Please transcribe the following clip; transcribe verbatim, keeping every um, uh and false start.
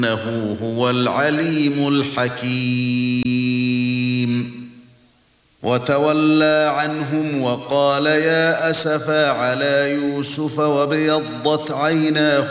إنه هو العليم الحكيم. وتولى عنهم وقال يا أسفا على يوسف وابيضت عيناه